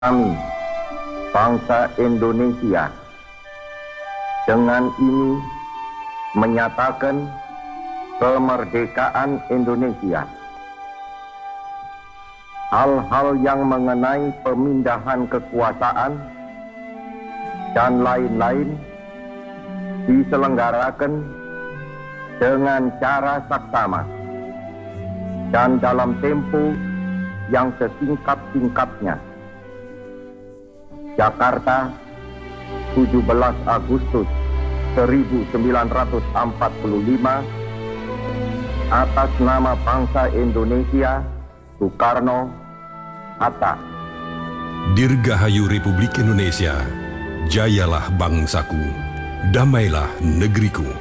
Kami, bangsa Indonesia, dengan ini menyatakan kemerdekaan Indonesia. Hal-hal yang mengenai pemindahan kekuasaan dan lain-lain diselenggarakan dengan cara saksama dan dalam tempo yang sesingkat-singkatnya. Jakarta, 17 Agustus 1945, atas nama bangsa Indonesia, Soekarno, Hatta. Dirgahayu Republik Indonesia, jayalah bangsaku, damailah negeriku.